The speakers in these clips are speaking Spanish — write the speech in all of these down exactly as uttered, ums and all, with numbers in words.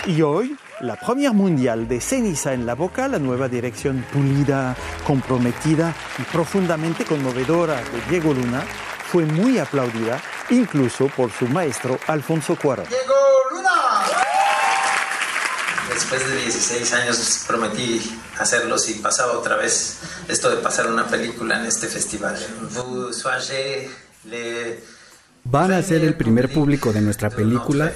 Y hoy, la Première Mundial de Ceniza en la Boca, la nueva dirección pulida, comprometida y profundamente conmovedora de Diego Luna, fue muy aplaudida, incluso por su maestro Alfonso Cuarón. ¡Diego Luna! Después de dieciséis años prometí hacerlo si pasaba otra vez esto de pasar una película en este festival. Van a ser el primer público de nuestra película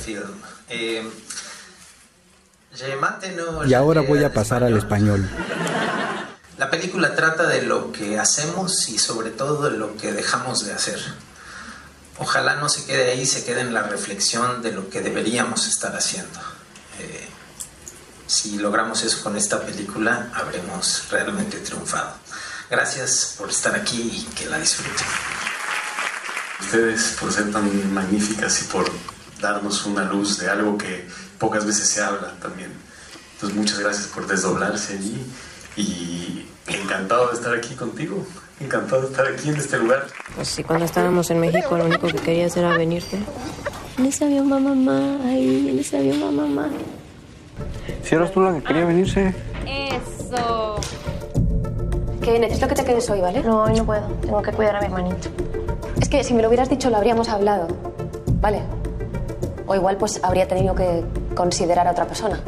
y ahora voy a pasar al español. La película trata de lo que hacemos y sobre todo de lo que dejamos de hacer. Ojalá no se quede ahí, se quede en la reflexión de lo que deberíamos estar haciendo. Eh, si logramos eso con esta película, habremos realmente triunfado. Gracias por estar aquí y que la disfruten. Ustedes por ser tan magníficas y por darnos una luz de algo que pocas veces se habla también. Entonces muchas gracias por desdoblarse allí y encantado de estar aquí contigo, encantado de estar aquí en este lugar. Pues sí, cuando estábamos en México lo único que querías era venirte. En ese avión va mamá, ahí, en ese avión va mamá. Si eras tú la que quería venirse. Eso. Que necesito que te quedes hoy, ¿vale? No, hoy no puedo, tengo que cuidar a mi hermanito. Es que si me lo hubieras dicho lo habríamos hablado, ¿vale? O igual pues habría tenido que considerar a otra persona.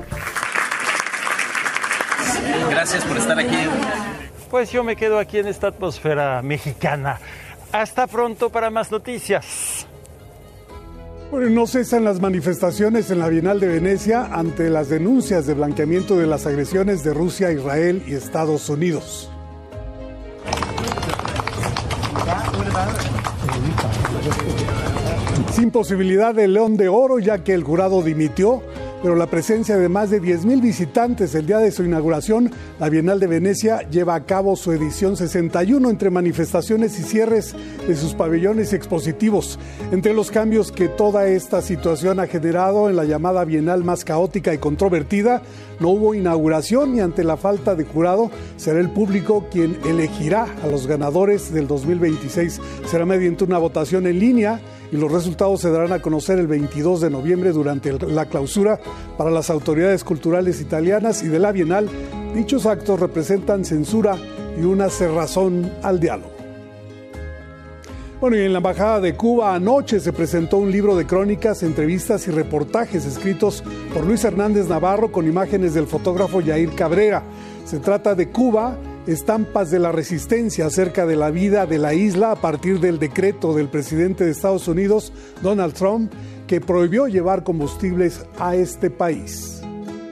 Gracias por estar aquí. Pues yo me quedo aquí en esta atmósfera mexicana. Hasta pronto para más noticias. Bueno, no cesan las manifestaciones en la Bienal de Venecia ante las denuncias de blanqueamiento de las agresiones de Rusia, Israel y Estados Unidos. Sin posibilidad de León de Oro, ya que el jurado dimitió, pero la presencia de más de diez mil visitantes el día de su inauguración, la Bienal de Venecia lleva a cabo su edición sesenta y uno entre manifestaciones y cierres de sus pabellones expositivos. Entre los cambios que toda esta situación ha generado en la llamada Bienal más caótica y controvertida, no hubo inauguración y ante la falta de jurado será el público quien elegirá a los ganadores del dos mil veintiséis. Será mediante una votación en línea y los resultados se darán a conocer el veintidós de noviembre durante la clausura para las autoridades culturales italianas y de la Bienal. Dichos actos representan censura y una cerrazón al diálogo. Bueno, y en la Embajada de Cuba anoche se presentó un libro de crónicas, entrevistas y reportajes escritos por Luis Hernández Navarro con imágenes del fotógrafo Yair Cabrera. Se trata de Cuba, estampas de la resistencia acerca de la vida de la isla a partir del decreto del presidente de Estados Unidos, Donald Trump, que prohibió llevar combustibles a este país.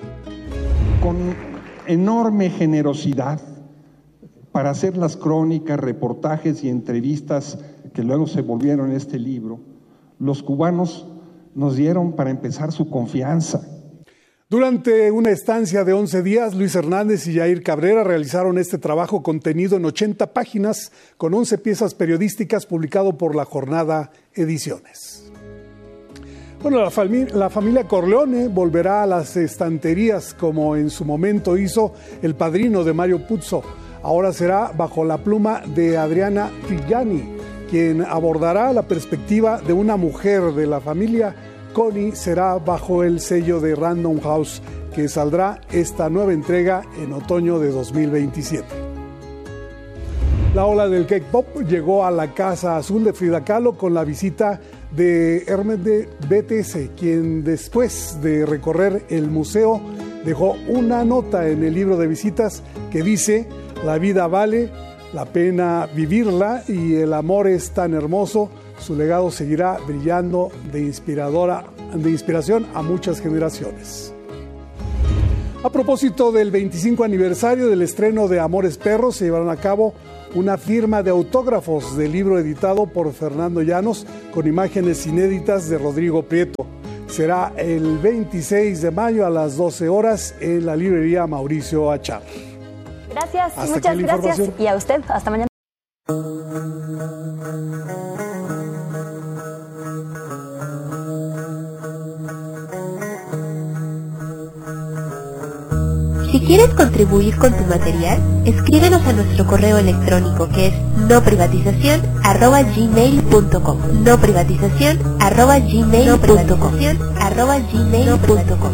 Con enorme generosidad para hacer las crónicas, reportajes y entrevistas que luego se volvieron este libro, los cubanos nos dieron para empezar su confianza. Durante una estancia de once días, Luis Hernández y Yair Cabrera realizaron este trabajo contenido en ochenta páginas con once piezas periodísticas publicado por La Jornada Ediciones. Bueno, la, fami- la familia Corleone volverá a las estanterías como en su momento hizo El Padrino de Mario Puzo. Ahora será bajo la pluma de Adriana Trigiani, quien abordará la perspectiva de una mujer de la familia. Connie será bajo el sello de Random House, que saldrá esta nueva entrega en otoño de dos mil veintisiete. La ola del cake pop llegó a la Casa Azul de Frida Kahlo con la visita de Hermes de B T S, quien después de recorrer el museo dejó una nota en el libro de visitas que dice: la vida vale la pena vivirla y el amor es tan hermoso, su legado seguirá brillando de inspiradora, de inspiración a muchas generaciones. A propósito del veinticinco aniversario del estreno de Amores Perros, se llevaron a cabo una firma de autógrafos del libro editado por Fernando Llanos con imágenes inéditas de Rodrigo Prieto. Será el veintiséis de mayo a las doce horas en la librería Mauricio Achar. Gracias, Hasta muchas gracias. Y a usted, hasta mañana. ¿Quieres contribuir con tu material? Escríbenos a nuestro correo electrónico que es noprivatización arroba gmail punto com noprivatización arroba gmail punto com arroba gmail punto com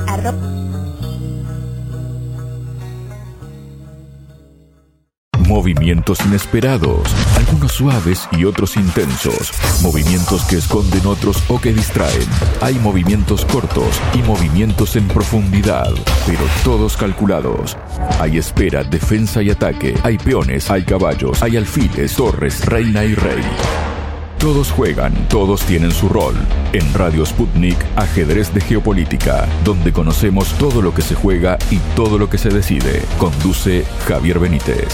Movimientos inesperados, algunos suaves y otros intensos. Movimientos que esconden otros o que distraen. Hay movimientos cortos y movimientos en profundidad, pero todos calculados. Hay espera, defensa y ataque. Hay peones, hay caballos, hay alfiles, torres, reina y rey. Todos juegan, todos tienen su rol. En Radio Sputnik, Ajedrez de Geopolítica, donde conocemos todo lo que se juega y todo lo que se decide. Conduce Javier Benítez.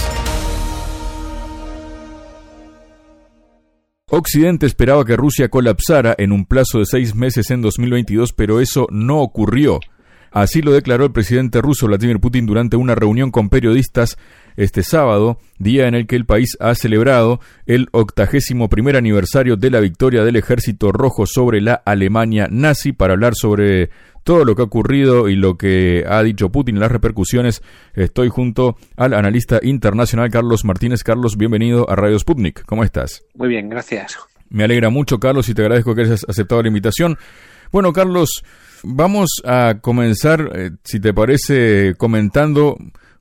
Occidente esperaba que Rusia colapsara en un plazo de seis meses en dos mil veintidós, pero eso no ocurrió. Así lo declaró el presidente ruso Vladimir Putin durante una reunión con periodistas este sábado, día en el que el país ha celebrado el octagésimo primer aniversario de la victoria del Ejército Rojo sobre la Alemania nazi. Para hablar sobre todo lo que ha ocurrido y lo que ha dicho Putin, las repercusiones, estoy junto al analista internacional Carlos Martínez. Carlos, bienvenido a Radio Sputnik. ¿Cómo estás? Muy bien, gracias. Me alegra mucho, Carlos, y te agradezco que hayas aceptado la invitación. Bueno, Carlos, vamos a comenzar, eh, si te parece, comentando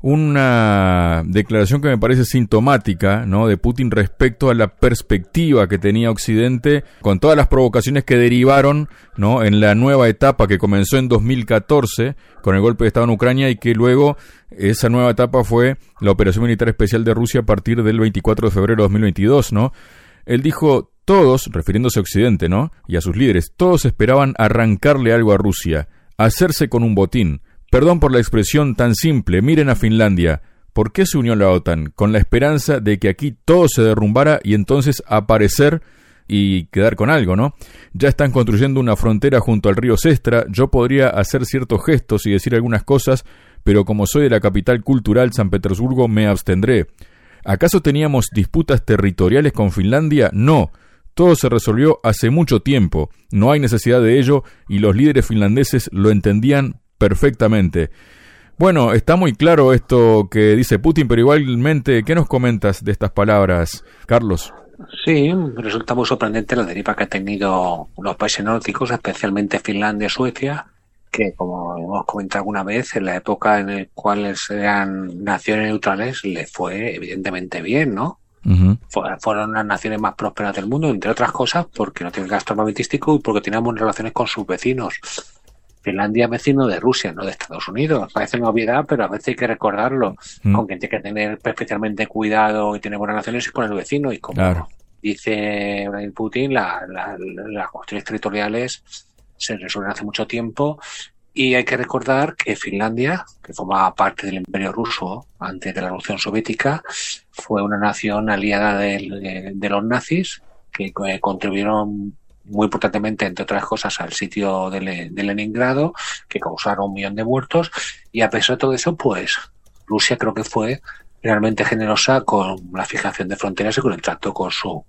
una declaración que me parece sintomática, ¿no?, de Putin respecto a la perspectiva que tenía Occidente con todas las provocaciones que derivaron, ¿no?, en la nueva etapa que comenzó en dos mil catorce con el golpe de Estado en Ucrania, y que luego esa nueva etapa fue la operación militar especial de Rusia a partir del veinticuatro de febrero de dos mil veintidós, ¿no? Él dijo: todos, refiriéndose a Occidente, ¿no?, y a sus líderes, todos esperaban arrancarle algo a Rusia, hacerse con un botín. Perdón por la expresión tan simple, miren a Finlandia. ¿Por qué se unió a la OTAN? Con la esperanza de que aquí todo se derrumbara y entonces aparecer y quedar con algo, ¿no? Ya están construyendo una frontera junto al río Sestra. Yo podría hacer ciertos gestos y decir algunas cosas, pero como soy de la capital cultural, San Petersburgo, me abstendré. ¿Acaso teníamos disputas territoriales con Finlandia? No. Todo se resolvió hace mucho tiempo. No hay necesidad de ello y los líderes finlandeses lo entendían perfectamente. Bueno, está muy claro esto que dice Putin, pero igualmente, ¿qué nos comentas de estas palabras, Carlos? Sí, resulta muy sorprendente la deriva que han tenido los países nórdicos, especialmente Finlandia y Suecia, que, como hemos comentado alguna vez, en la época en la cual eran naciones neutrales, les fue evidentemente bien, ¿no? Uh-huh. Fueron las naciones más prósperas del mundo, entre otras cosas porque no tienen gasto armamentístico y porque tenían buenas relaciones con sus vecinos. Finlandia es vecino de Rusia, no de Estados Unidos. Parece una obviedad, pero a veces hay que recordarlo. Mm. Con quien tiene que tener especialmente cuidado y tener buenas relaciones es con el vecino. Y como claro. dice Vladimir Putin, la, la, la, las cuestiones territoriales se resuelven hace mucho tiempo. Y hay que recordar que Finlandia, que formaba parte del Imperio Ruso antes de la Revolución Soviética, fue una nación aliada de, de, de los nazis que eh, contribuyeron muy importantemente, entre otras cosas, al sitio de, de Leningrado, que causaron un millón de muertos, y a pesar de todo eso, pues Rusia creo que fue realmente generosa con la fijación de fronteras y con el trato con su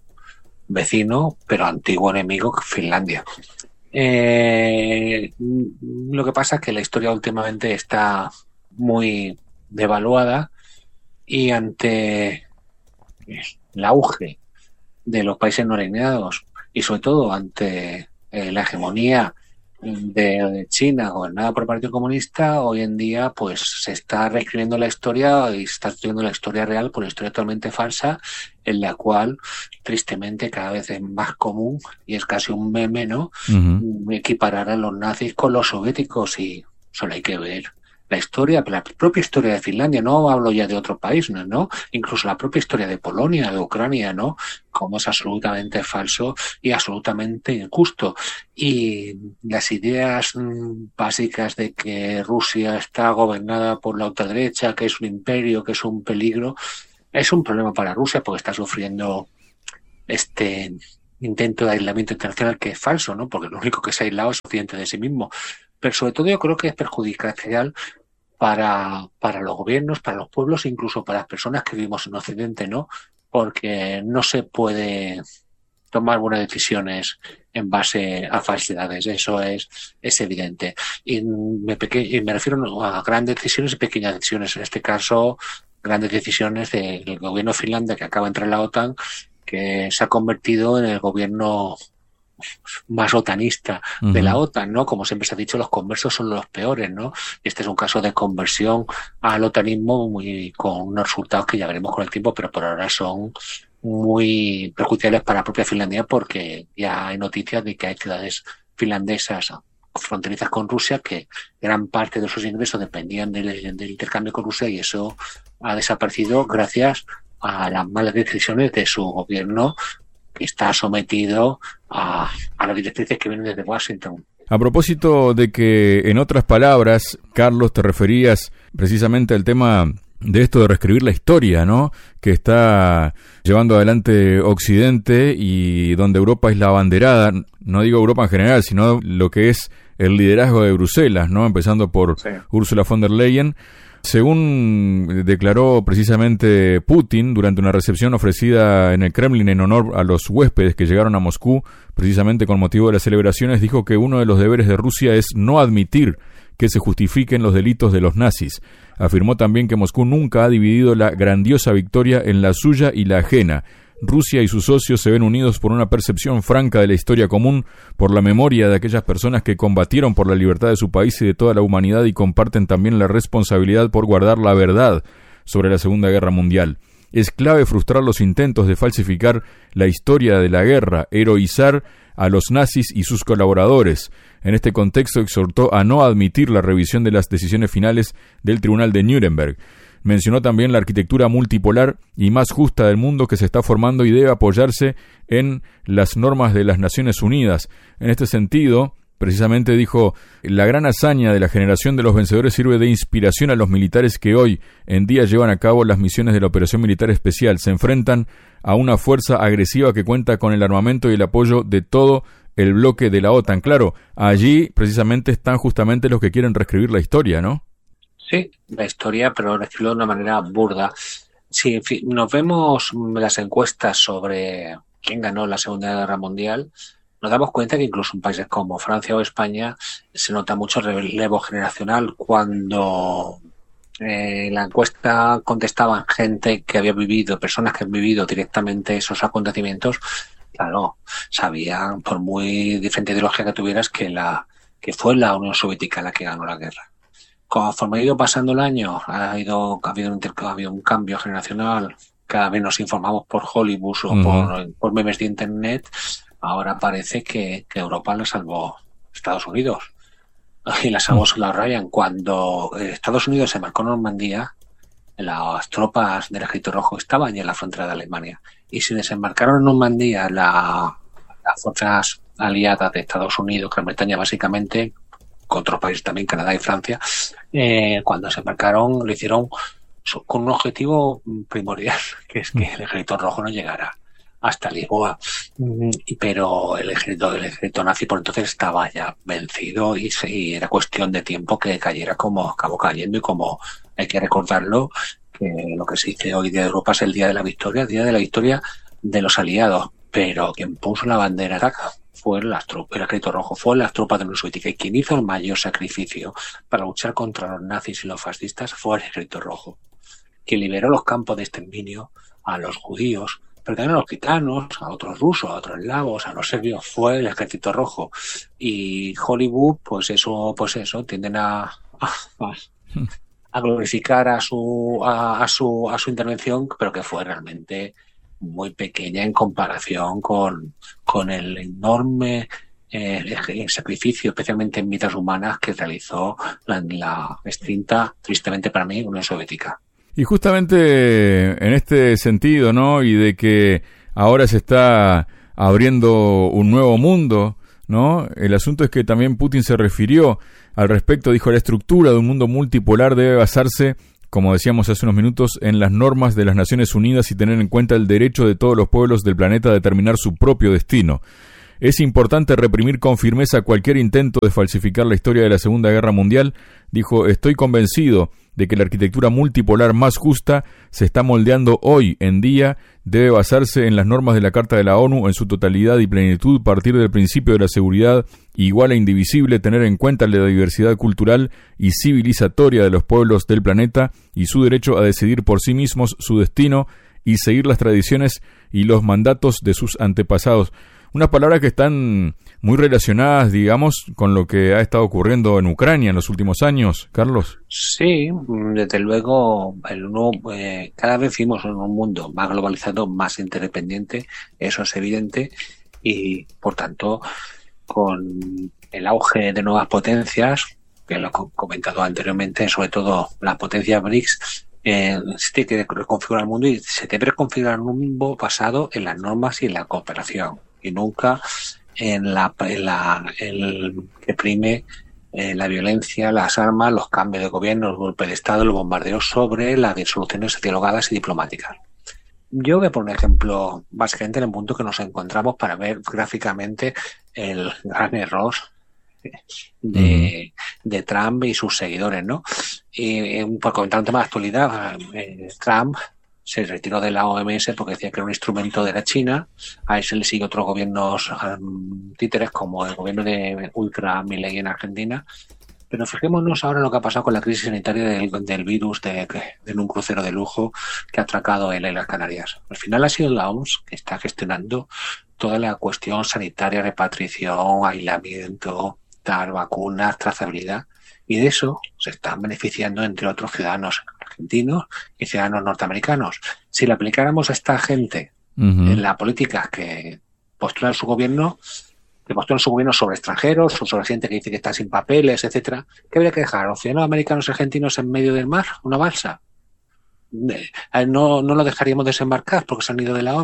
vecino, pero antiguo enemigo, Finlandia. Eh, lo que pasa es que la historia últimamente está muy devaluada y ante el auge de los países no alineados y sobre todo ante eh, la hegemonía de, de China gobernada por el Partido Comunista, hoy en día pues se está reescribiendo la historia y se está escribiendo la historia real por una historia totalmente falsa, en la cual tristemente cada vez es más común y es casi un meme, ¿no? Uh-huh. Equiparar a los nazis con los soviéticos, y solo hay que ver la historia, la propia historia de Finlandia, no hablo ya de otro país, ¿no? ¿no? Incluso la propia historia de Polonia, de Ucrania, ¿no? Como es absolutamente falso y absolutamente injusto. Y las ideas mmm, básicas de que Rusia está gobernada por la ultraderecha, que es un imperio, que es un peligro, es un problema para Rusia porque está sufriendo este intento de aislamiento internacional que es falso, ¿no? Porque lo único que se ha aislado es Occidente de sí mismo. Pero sobre todo yo creo que es perjudicial para, para los gobiernos, para los pueblos, incluso para las personas que vivimos en Occidente, ¿no? Porque no se puede tomar buenas decisiones en base a falsedades, eso es, es evidente. Y me, peque- y me refiero a grandes decisiones y pequeñas decisiones. En este caso, grandes decisiones del gobierno de Finlandia, que acaba de entrar en la OTAN, que se ha convertido en el gobierno más otanista uh-huh. de la OTAN, ¿no? Como siempre se ha dicho, los conversos son los peores, ¿no? Este es un caso de conversión al otanismo muy, con unos resultados que ya veremos con el tiempo, pero por ahora son muy perjudiciales para la propia Finlandia, porque ya hay noticias de que hay ciudades finlandesas fronterizas con Rusia que gran parte de sus ingresos dependían del, del intercambio con Rusia, y eso ha desaparecido gracias a las malas decisiones de su gobierno, que está sometido a, a las directrices que vienen desde Washington. A propósito de que, en otras palabras, Carlos, te referías precisamente al tema de esto de reescribir la historia, ¿no?, que está llevando adelante Occidente y donde Europa es la abanderada, no digo Europa en general, sino lo que es el liderazgo de Bruselas, ¿no?, empezando por sí. Ursula von der Leyen. Según declaró precisamente Putin durante una recepción ofrecida en el Kremlin en honor a los huéspedes que llegaron a Moscú, precisamente con motivo de las celebraciones, dijo que uno de los deberes de Rusia es no admitir que se justifiquen los delitos de los nazis. Afirmó también que Moscú nunca ha dividido la grandiosa victoria en la suya y la ajena. Rusia y sus socios se ven unidos por una percepción franca de la historia común, por la memoria de aquellas personas que combatieron por la libertad de su país y de toda la humanidad, y comparten también la responsabilidad por guardar la verdad sobre la Segunda Guerra Mundial. Es clave frustrar los intentos de falsificar la historia de la guerra, heroizar a los nazis y sus colaboradores. En este contexto exhortó a no admitir la revisión de las decisiones finales del Tribunal de Nuremberg. Mencionó también la arquitectura multipolar y más justa del mundo que se está formando y debe apoyarse en las normas de las Naciones Unidas. En este sentido, precisamente dijo, la gran hazaña de la generación de los vencedores sirve de inspiración a los militares que hoy en día llevan a cabo las misiones de la Operación Militar Especial. Se enfrentan a una fuerza agresiva que cuenta con el armamento y el apoyo de todo el bloque de la OTAN. Claro, allí precisamente están justamente los que quieren reescribir la historia, ¿no? Sí, la historia, pero reescribirlo de una manera burda. Si nos vemos las encuestas sobre quién ganó la Segunda Guerra Mundial, nos damos cuenta que incluso en países como Francia o España se nota mucho relevo generacional. Cuando eh, la encuesta contestaban gente que había vivido, personas que han vivido directamente esos acontecimientos, claro, sabían, por muy diferente ideología que tuvieras, que la que fue la Unión Soviética la que ganó la guerra. Conforme ha ido pasando el año, ha ido ha habido un, ha habido un cambio generacional, cada vez nos informamos por Hollywood o uh-huh. por, por memes de internet. Ahora parece que, que Europa la salvó Estados Unidos. Y la salvó uh-huh. la Ryan. Cuando Estados Unidos se marcó Normandía, las tropas del Ejército Rojo estaban ya en la frontera de Alemania. Y si desembarcaron en Normandía la, las fuerzas aliadas de Estados Unidos, Gran Bretaña básicamente, con otros países también, Canadá y Francia, eh, cuando se embarcaron lo hicieron con un objetivo primordial, que es que el Ejército Rojo no llegara hasta Lisboa. Pero el ejército, el ejército nazi por entonces estaba ya vencido y, se, y era cuestión de tiempo que cayera como acabó cayendo. Y como hay que recordarlo, que lo que se dice hoy Día de Europa es el Día de la Victoria, el Día de la Victoria de los aliados. Pero quien puso la bandera fue las tropas, el Ejército Rojo, fue las tropas de la Unión Soviética, y quien hizo el mayor sacrificio para luchar contra los nazis y los fascistas fue el Ejército Rojo, que liberó los campos de exterminio a los judíos, pero también a los gitanos, a otros rusos, a otros eslavos, a los serbios. Fue el Ejército Rojo. Y Hollywood, pues eso, pues eso, tienden a, a, a glorificar a su, a, a su, a su intervención, pero que fue realmente muy pequeña en comparación con, con el enorme eh, sacrificio, especialmente en vidas humanas, que realizó la, la extinta, tristemente para mí, Unión Soviética. Y justamente en este sentido, ¿no?, y de que ahora se está abriendo un nuevo mundo, ¿no?, el asunto es que también Putin se refirió al respecto, dijo, la estructura de un mundo multipolar debe basarse, como decíamos hace unos minutos, en las normas de las Naciones Unidas y tener en cuenta el derecho de todos los pueblos del planeta a determinar su propio destino. Es importante reprimir con firmeza cualquier intento de falsificar la historia de la Segunda Guerra Mundial. Dijo, estoy convencido de que la arquitectura multipolar más justa se está moldeando hoy en día, debe basarse en las normas de la Carta de la ONU en su totalidad y plenitud, partir del principio de la seguridad igual e indivisible, tener en cuenta la diversidad cultural y civilizatoria de los pueblos del planeta y su derecho a decidir por sí mismos su destino y seguir las tradiciones y los mandatos de sus antepasados. Unas palabras que están muy relacionadas, digamos, con lo que ha estado ocurriendo en Ucrania en los últimos años, Carlos. Sí, desde luego, el nuevo, eh, cada vez vivimos en un mundo más globalizado, más interdependiente, eso es evidente, y por tanto, con el auge de nuevas potencias, que lo he comentado anteriormente, sobre todo las potencias B R I C S, eh, se tiene que reconfigurar el mundo y se debe reconfigurar un mundo basado en las normas y en la cooperación, y nunca en la, en la el que prime eh, la violencia, las armas, los cambios de gobierno, el golpe de Estado, los bombardeos sobre las soluciones dialogadas y diplomáticas. Yo voy a poner un ejemplo básicamente en el punto que nos encontramos para ver gráficamente el gran error de, mm. de Trump y sus seguidores, ¿no? Y por comentar un tema de actualidad, eh, Trump se retiró de la O M S porque decía que era un instrumento de la China. A eso le siguen otros gobiernos um, títeres como el gobierno de Ultra Milei en Argentina. Pero fijémonos ahora en lo que ha pasado con la crisis sanitaria del, del virus de, de un crucero de lujo que ha atracado en las Canarias. Al final ha sido la O M S que está gestionando toda la cuestión sanitaria, repatriación, aislamiento, dar vacunas, trazabilidad. Y de eso se están beneficiando, entre otros, ciudadanos argentinos y ciudadanos norteamericanos. Si le aplicáramos a esta gente uh-huh. en la política que postulan su gobierno, que postulan su gobierno sobre extranjeros o sobre gente que dice que está sin papeles, etcétera, ¿qué habría que dejar? ¿A los ciudadanos americanos y argentinos en medio del mar? ¿Una balsa? No, no lo dejaríamos desembarcar porque se han ido de la O M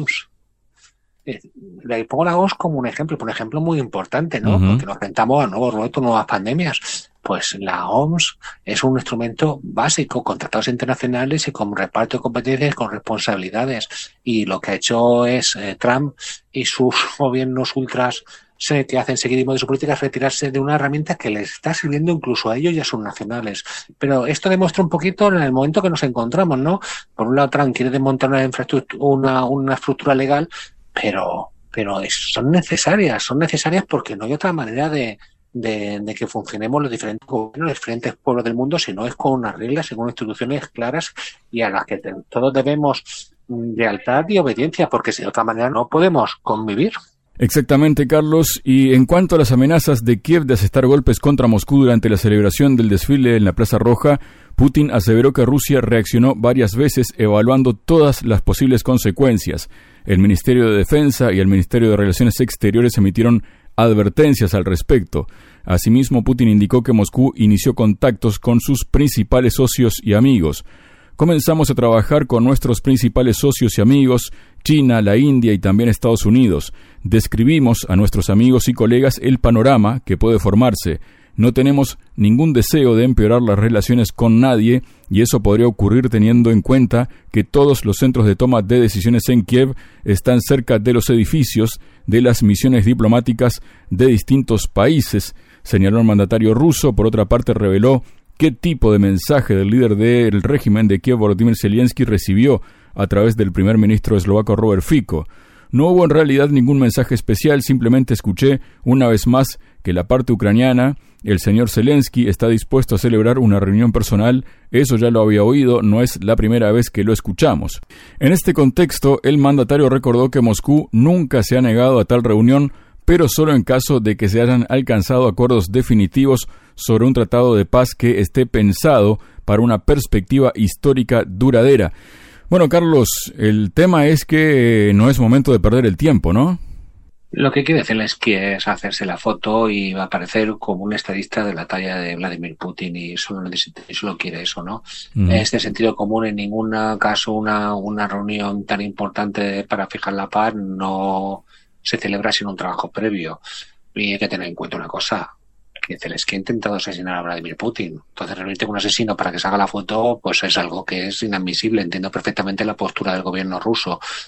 S. Le pongo la O M S como un ejemplo, un ejemplo muy importante, ¿no? Uh-huh. Porque nos enfrentamos a nuevos retos, nuevas pandemias. Pues la O M S es un instrumento básico con tratados internacionales y con reparto de competencias, con responsabilidades. Y lo que ha hecho es eh, Trump y sus gobiernos ultras sé, que hacen seguidismo de su política es retirarse de una herramienta que les está sirviendo incluso a ellos y a sus nacionales. Pero esto demuestra un poquito en el momento que nos encontramos, ¿no? Por un lado, Trump quiere desmontar una infraestructura, una, una estructura legal, pero, pero es, son necesarias, son necesarias porque no hay otra manera de De, de que funcionemos los diferentes gobiernos, los diferentes pueblos del mundo, si no es con unas reglas y con instituciones claras y a las que te, todos debemos lealtad y obediencia, porque si de otra manera no podemos convivir. Exactamente, Carlos. Y en cuanto a las amenazas de Kiev de asestar golpes contra Moscú durante la celebración del desfile en la Plaza Roja, Putin aseveró que Rusia reaccionó varias veces evaluando todas las posibles consecuencias. El Ministerio de Defensa y el Ministerio de Relaciones Exteriores emitieron advertencias al respecto. Asimismo, Putin indicó que Moscú inició contactos con sus principales socios y amigos. Comenzamos a trabajar con nuestros principales socios y amigos, China, la India y también Estados Unidos. Describimos a nuestros amigos y colegas el panorama que puede formarse. No tenemos ningún deseo de empeorar las relaciones con nadie y eso podría ocurrir teniendo en cuenta que todos los centros de toma de decisiones en Kiev están cerca de los edificios de las misiones diplomáticas de distintos países, señaló el mandatario ruso. Por otra parte, reveló qué tipo de mensaje del líder del régimen de Kiev, Volodymyr Zelensky, recibió a través del primer ministro eslovaco Robert Fico. No hubo en realidad ningún mensaje especial, simplemente escuché una vez más que la parte ucraniana, el señor Zelensky, está dispuesto a celebrar una reunión personal. Eso ya lo había oído, no es la primera vez que lo escuchamos. En este contexto, el mandatario recordó que Moscú nunca se ha negado a tal reunión, pero solo en caso de que se hayan alcanzado acuerdos definitivos sobre un tratado de paz que esté pensado para una perspectiva histórica duradera. Bueno, Carlos, el tema es que no es momento de perder el tiempo, ¿no? Lo que quiere Zelensky es hacerse la foto y va a aparecer como un estadista de la talla de Vladimir Putin y solo, solo quiere eso, ¿no? Mm. Es de sentido común, en ningún caso una, una reunión tan importante para fijar la paz no se celebra sin un trabajo previo. Y hay que tener en cuenta una cosa, que Zelensky ha intentado asesinar a Vladimir Putin. Entonces reunirte con un asesino para que se haga la foto pues es algo que es inadmisible. Entiendo perfectamente la postura del gobierno ruso.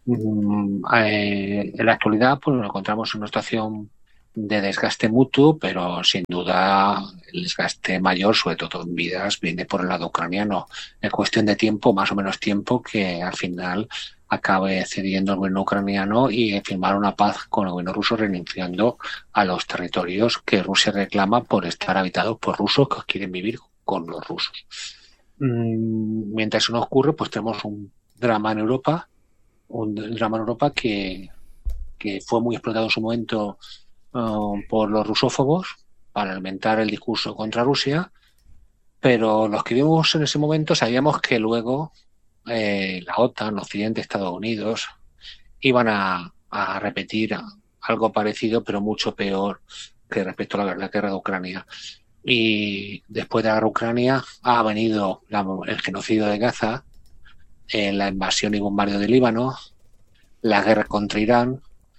Eh, en la actualidad pues nos encontramos en una situación de desgaste mutuo, pero sin duda el desgaste mayor, sobre todo en vidas, viene por el lado ucraniano. Es cuestión de tiempo, más o menos tiempo, que al final acabe cediendo el gobierno ucraniano y firmar una paz con el gobierno ruso, renunciando a los territorios que Rusia reclama por estar habitados por rusos que quieren vivir con los rusos. Mientras eso no ocurre, pues tenemos un drama en Europa, un drama en Europa que, que fue muy explotado en su momento uh, por los rusófobos para alimentar el discurso contra Rusia, pero los que vimos en ese momento sabíamos que luego eh, la OTAN, Occidente, Estados Unidos iban a, a repetir algo parecido, pero mucho peor que respecto a la, la guerra de Ucrania. Y después de la guerra de Ucrania ha venido la, el genocidio de Gaza, eh, la invasión y bombardeo de Líbano, la guerra contra Irán,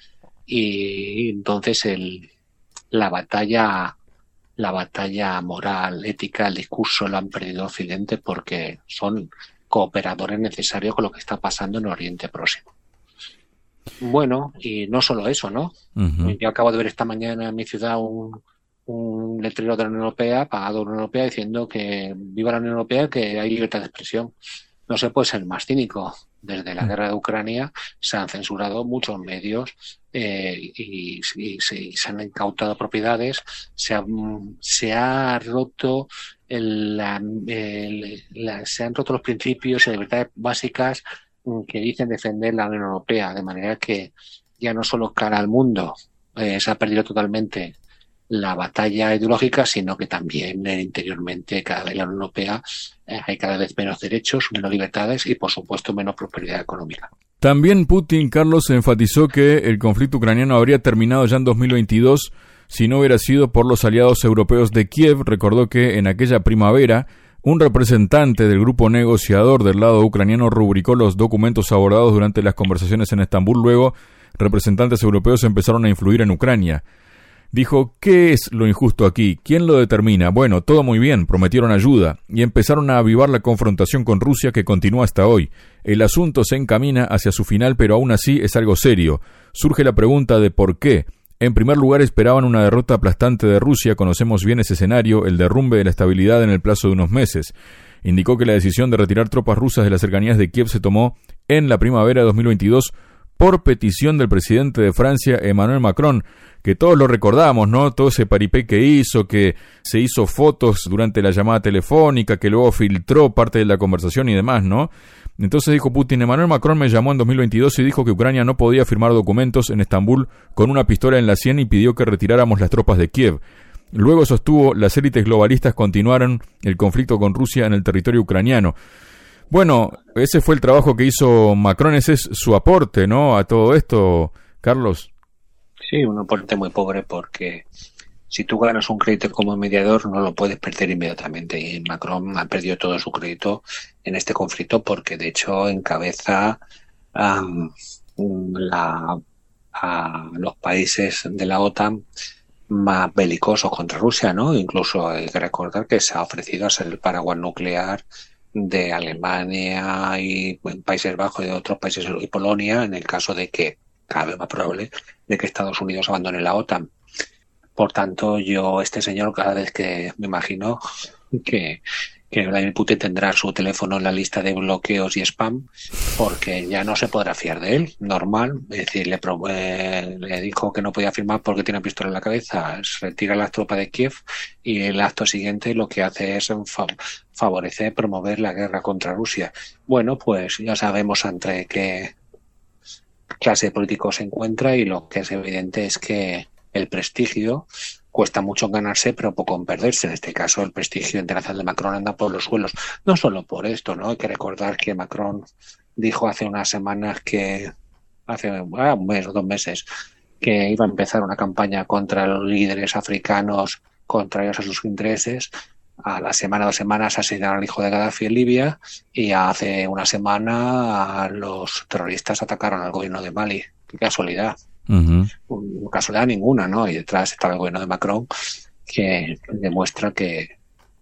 y entonces el, la batalla la batalla moral, ética, el discurso lo han perdido Occidente porque son cooperadores necesarios con lo que está pasando en Oriente Próximo. Bueno, y no solo eso, ¿no? Uh-huh. Yo acabo de ver esta mañana en mi ciudad un, un letrero de la Unión Europea, pagado de la Unión Europea, diciendo que viva la Unión Europea, que hay libertad de expresión. No se puede ser más cínico. Desde la guerra de Ucrania se han censurado muchos medios eh, y, y, se, y se han incautado propiedades, se ha, se ha roto el, la, el, la, se han roto los principios y libertades básicas que dicen defender la Unión Europea, de manera que ya no solo cara al mundo eh, se ha perdido totalmente la batalla ideológica, sino que también eh, interiormente cada vez en la Unión Europea eh, hay cada vez menos derechos, menos libertades y por supuesto menos prosperidad económica. También Putin, Carlos, enfatizó que el conflicto ucraniano habría terminado ya en dos mil veintidós si no hubiera sido por los aliados europeos de Kiev. Recordó que en aquella primavera un representante del grupo negociador del lado ucraniano rubricó los documentos abordados durante las conversaciones en Estambul. Luego, representantes europeos empezaron a influir en Ucrania. Dijo, ¿qué es lo injusto aquí? ¿Quién lo determina? Bueno, todo muy bien, prometieron ayuda y empezaron a avivar la confrontación con Rusia que continúa hasta hoy. El asunto se encamina hacia su final, pero aún así es algo serio. Surge la pregunta de por qué. En primer lugar, esperaban una derrota aplastante de Rusia. Conocemos bien ese escenario, el derrumbe de la estabilidad en el plazo de unos meses. Indicó que la decisión de retirar tropas rusas de las cercanías de Kiev se tomó en la primavera de dos mil veintidós por petición del presidente de Francia, Emmanuel Macron, que todos lo recordamos, ¿no? Todo ese paripé que hizo, que se hizo fotos durante la llamada telefónica, que luego filtró parte de la conversación y demás, ¿no? Entonces dijo Putin, Emmanuel Macron me llamó en dos mil veintidós y dijo que Ucrania no podía firmar documentos en Estambul con una pistola en la sien y pidió que retiráramos las tropas de Kiev. Luego sostuvo, las élites globalistas continuaron el conflicto con Rusia en el territorio ucraniano. Bueno, ese fue el trabajo que hizo Macron, ese es su aporte, ¿no? A todo esto, Carlos. Sí, un aporte muy pobre porque si tú ganas un crédito como mediador no lo puedes perder inmediatamente y Macron ha perdido todo su crédito en este conflicto porque de hecho encabeza um, la, a los países de la OTAN más belicosos contra Rusia, ¿no? Incluso hay que recordar que se ha ofrecido a ser el paraguas nuclear de Alemania y en Países Bajos y de otros países y Polonia en el caso de que, cada vez más probable, de que Estados Unidos abandone la OTAN. Por tanto, yo, este señor, cada vez que me imagino que, que Vladimir Putin tendrá su teléfono en la lista de bloqueos y spam, porque ya no se podrá fiar de él, normal. Es decir, le, eh, le dijo que no podía firmar porque tiene una pistola en la cabeza, se retira las tropas de Kiev y el acto siguiente lo que hace es fa- favorecer, promover la guerra contra Rusia. Bueno, pues ya sabemos entre qué clase de político se encuentra y lo que es evidente es que el prestigio cuesta mucho en ganarse, pero poco en perderse. En este caso, el prestigio internacional de Macron anda por los suelos. No solo por esto, ¿no? Hay que recordar que Macron dijo hace unas semanas que, hace ah, un mes o dos meses, que iba a empezar una campaña contra los líderes africanos contrarios a sus intereses. A la semana, dos semanas, asesinaron al hijo de Gaddafi en Libia y hace una semana los terroristas atacaron al gobierno de Mali. Qué casualidad. Uh-huh. Casualidad ninguna, ¿no? Y detrás está el gobierno de Macron que demuestra que,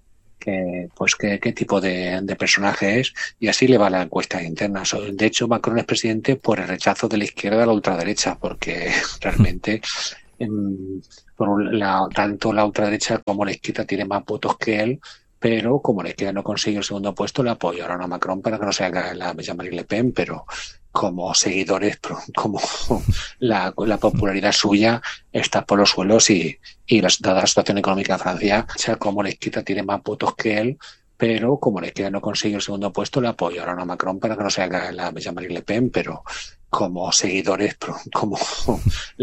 que pues qué, qué tipo de, de personaje es, y así le va la encuesta interna. De hecho, Macron es presidente por el rechazo de la izquierda a la ultraderecha, porque realmente en, por la, tanto la ultraderecha como la izquierda tiene más votos que él, pero como la izquierda no consigue el segundo puesto, le apoyaron a Macron para que no se haga la Jean-Marie Le Pen, pero como seguidores, como la, la popularidad suya está por los suelos, y, y la, dada la situación económica de Francia, o sea, como la izquierda tiene más votos que él, pero como la izquierda no consigue el segundo puesto, le apoyaron a Macron para que no se haga la Jean-Marie Le Pen, pero como seguidores, como